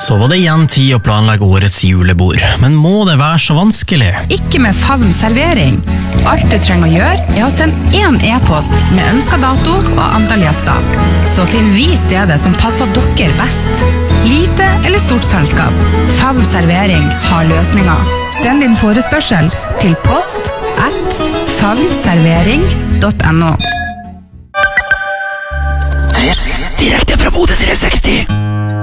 Så var det igjen tid å planlegge årets julebord, men må det være så vanskelig? Ikke med Favn servering. Alt du trenger å gjøre er å sende en e-post med ønsket dato og antall gjester. Så finner vi stedet som passer dere best. Lite eller stort selskap. Favn servering har løsninger. Send din forespørsel til post@favnservering.no. Direkte fra Bodø 360.